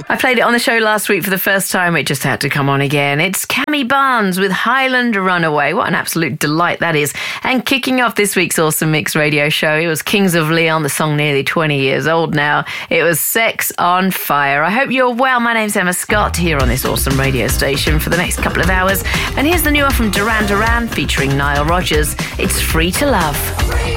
I played it on the show last week for the first time. It just had to come on again. It's Cammy Barnes with Highland Runaway. What an absolute delight that is. And kicking off this week's Awesome Mix radio show, it was Kings of Leon, the song nearly 20 years old now. It was Sex on Fire. I hope you're well. My name's Emma Scott here on this awesome radio station for the next couple of hours. And here's the new one from Duran Duran featuring Nile Rodgers. It's Free to Love.